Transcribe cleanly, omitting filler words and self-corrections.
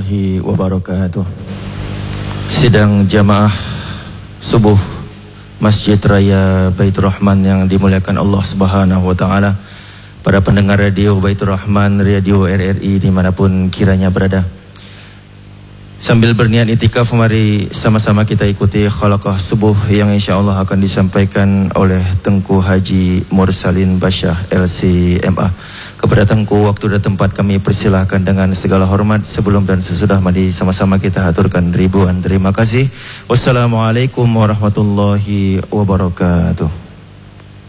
warahmatullahi wabarakatuh. Sidang jamaah subuh Masjid Raya Baitur Rahman yang dimuliakan Allah Subhanahu wa taala. Para pendengar radio Baitur Rahman, radio RRI dimanapun kiranya berada. Sambil berniat itikaf, mari sama-sama kita ikuti khalaqah subuh yang insyaAllah akan disampaikan oleh Tengku Haji Mursalin Basyah LCMA. Kepada Tengku, waktu dan tempat kami persilahkan dengan segala hormat. Sebelum dan sesudah, mari sama-sama kita haturkan ribuan terima kasih. Wassalamualaikum warahmatullahi wabarakatuh.